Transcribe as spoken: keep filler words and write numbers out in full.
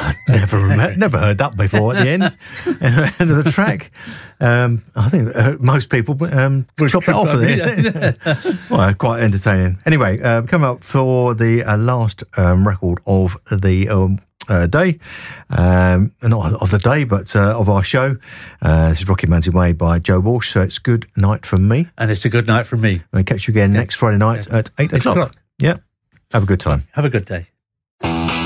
I never remember, never heard that before at the end, end of the track. Um, I think uh, most people um, chop it off of it. Well, quite entertaining. Anyway, uh, come up for the uh, last um, record of the um, uh, day, um, not of the day, but uh, of our show. Uh, this is Rocky Man's Way by Joe Walsh. So it's good night from me, and it's a good night from me. I'll catch you again yeah. next Friday night yeah. at eight, eight o'clock. o'clock. Yeah, have a good time. Have a good day.